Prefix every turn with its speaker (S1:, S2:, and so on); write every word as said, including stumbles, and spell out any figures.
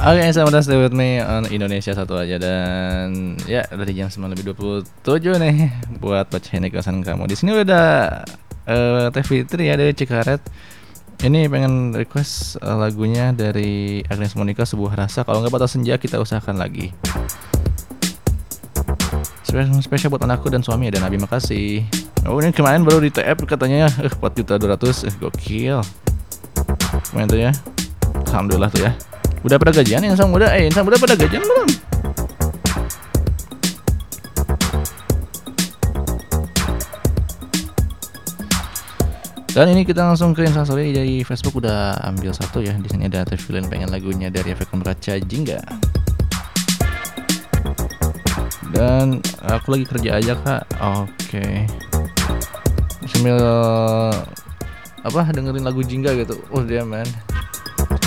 S1: Oke, selamat datang stay with me on Indonesia satu aja. Dan ya dari jam sembilan lebih dua puluh tujuh nih buat bacain ikutan kamu. Di sini udah uh, Teh Fitri ya dari Cikaret. Ini pengen request uh, lagunya dari Agnes Monica, Sebuah Rasa. Kalau nggak Batas Senja, Kita Usahakan Lagi. Spesial, spesial buat anakku dan suami dan Nabi, makasih. Oh, ini kemarin baru di T F katanya eh empat juta dua ratus eh gokil. Kemarin tuh ya. Alhamdulillah tuh ya. Udah pada gajian insan muda, eh insan muda pada gajian belum? Dan ini kita langsung ke instastory dari Facebook, udah ambil satu ya. Di sini ada Tefilin pengen lagunya dari Efek Kaca Jingga. Dan aku lagi kerja aja kak, oke. Okay. Sambil apa dengerin lagu Jingga gitu, oh dia man.